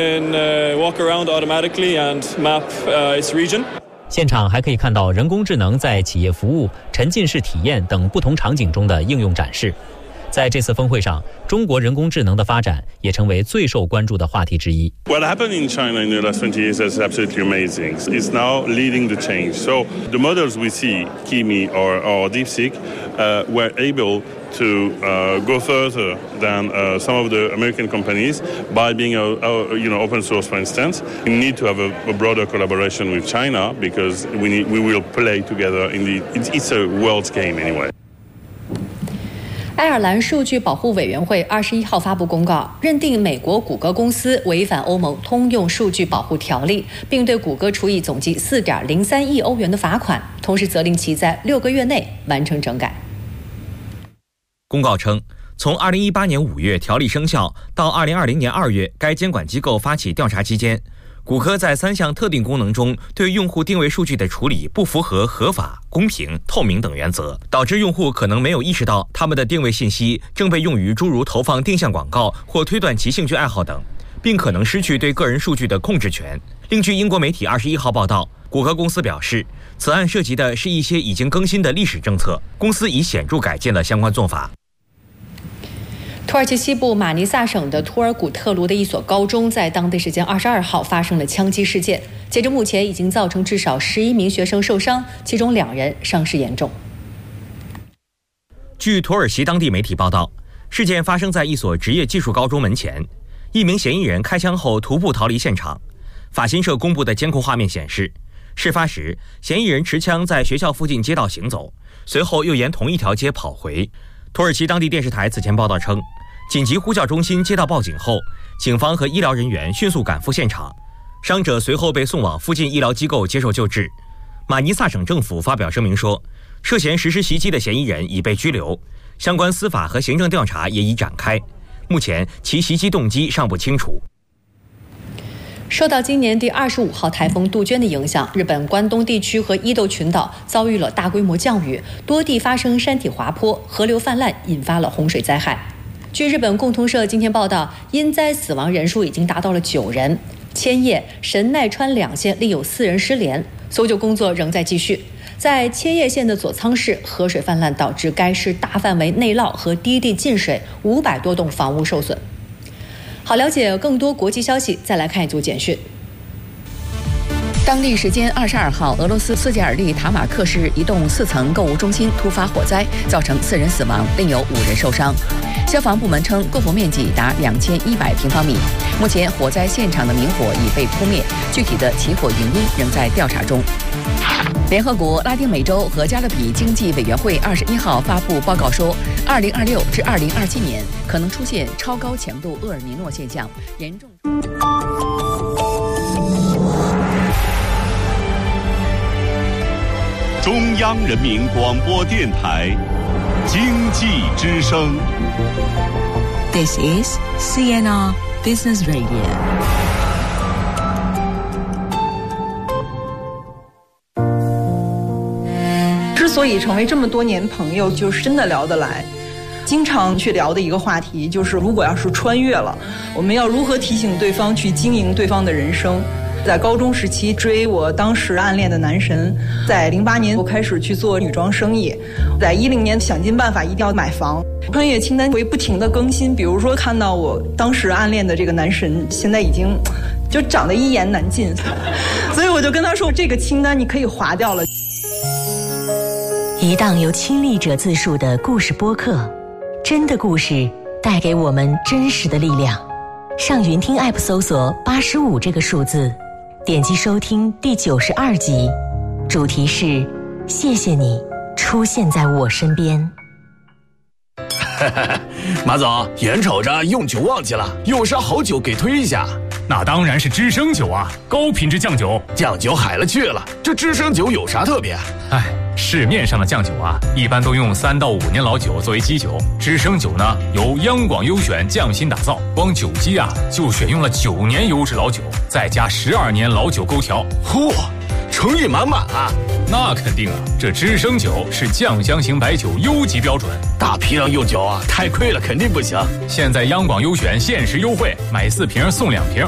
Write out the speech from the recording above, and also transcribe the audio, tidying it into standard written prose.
Walk around automatically and map its region. 现场还可以看到人工智能在企业服务、沉浸式体验等不同场景中的应用展示。在这次峰会上，中国人工智能的发展也成为最受关注的话题之一。 What happened in China in the last 20 years is absolutely amazing. It's now leading the change. So the models we see, Kimi or DeepSeek, were able to go further than some of the American companies by being open source, for instance. We need to have a broader collaboration with China because we will play together it's a world's game anyway. 爱尔兰数据保护委员会21号发布公告，认定美国谷歌公司违反欧盟通用数据保护条例，并对谷歌处以总计4.03亿欧元的罚款，同时责令其在6个月内完成整改。 公告称，从2018年5月条例生效到2020年2月该监管机构发起调查期间，谷歌在3项特定功能中对用户定位数据的处理不符合合法、公平、透明等原则，导致用户可能没有意识到他们的定位信息正被用于诸如投放定向广告或推断其兴趣爱好等，并可能失去对个人数据的控制权。另据英国媒体21号报道，谷歌公司表示，此案涉及的是一些已经更新的历史政策，公司已显著改进了相关做法。 土耳其西部马尼萨省的图尔古特卢的一所高中在当地时间22号发生了枪击事件，截至目前已经造成至少11名学生受伤，其中2人伤势严重。 据土耳其当地媒体报道，事件发生在一所职业技术高中门前，一名嫌疑人开枪后徒步逃离现场。法新社公布的监控画面显示，事发时嫌疑人持枪在学校附近街道行走，随后又沿同一条街跑回。土耳其当地电视台此前报道称，紧急呼叫中心接到报警后，警方和医疗人员迅速赶赴现场，伤者随后被送往附近医疗机构接受救治。马尼萨省政府发表声明说，涉嫌实施袭击的嫌疑人已被拘留，相关司法和行政调查也已展开，目前其袭击动机尚不清楚。 受到今年第25号台风杜鹃的影响，日本关东地区和伊豆群岛遭遇了大规模降雨，多地发生山体滑坡、河流泛滥，引发了洪水灾害。据日本共同社今天报道，因灾死亡人数已经达到了9人。千叶、神奈川2县另有4人失联，搜救工作仍在继续。在千叶县的佐仓市，河水泛滥导致该市大范围内涝和低地进水，500多栋房屋受损。好，了解更多国际消息，再来看一组简讯。当地时间22号，俄罗斯斯捷尔利塔马克市一栋4层购物中心突发火灾，造成4人死亡，另有5人受伤。消防部门称，购火面积达2100平方米。目前，火灾现场的明火已被扑灭，具体的起火原因仍在调查中。联合国拉丁美洲和加勒比经济委员会21号发布报告说，2026至2027年可能出现超高强度厄尔尼诺现象，严重。 中央人民广播电台经济之声。 This is CNR Business Radio。 之所以成为这么多年朋友，就是真的聊得来。经常去聊的一个话题就是，如果要是穿越了，我们要如何提醒对方去经营对方的人生。在高中时期追我当时暗恋的男神，在08年我开始去做女装生意，在10年想尽办法一定要买房。穿越清单会不停的更新，比如说看到我当时暗恋的这个男神现在已经就长得一言难尽，所以我就跟他说，这个清单你可以划掉了。 一档由亲历者自述的故事播客，真的故事带给我们真实的力量。上云听 App 搜索85这个数字，点击收听第92集，主题是谢谢你出现在我身边。 马总，眼瞅着用酒旺季了，有啥好酒给推一下？ 那当然是知升酒啊，高品质酱酒。 酱酒海了去了，这知升酒有啥特别？ 市面上的酱酒啊，一般都用3到5年老酒作为基酒，知升酒呢由央广优选匠心打造，光酒基啊就选用了9年优质老酒，再加12年老酒勾调。 嚯，诚意满满啊！ 那肯定啊，这知升酒是酱香型白酒优级标准， 大批量用酒啊，太亏了，肯定不行。 现在央广优选限时优惠，买4瓶送2瓶，